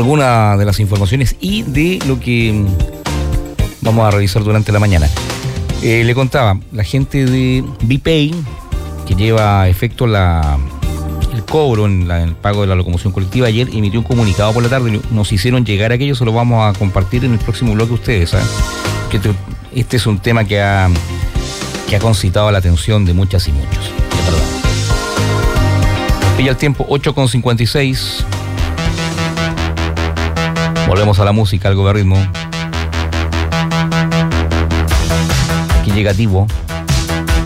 algunas de las informaciones y de lo que vamos a revisar durante la mañana. Le contaba, la gente de BPay, que lleva a efecto el cobro en el pago de la locomoción colectiva, ayer emitió un comunicado por la tarde, nos hicieron llegar aquello, se lo vamos a compartir en el próximo bloque ustedes, ¿saben? Que este es un tema que ha concitado la atención de muchas y muchos, de verdad. Pilla el tiempo, 8:56. Volvemos a la música, algo de ritmo. Aquí llega Tibo.